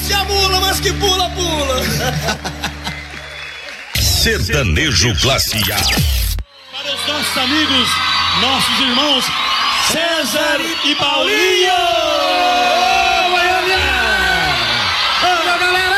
Desce a mula, mas que pula, pula. Sertanejo Classe A. Para os nossos amigos, nossos irmãos César e Paulinho.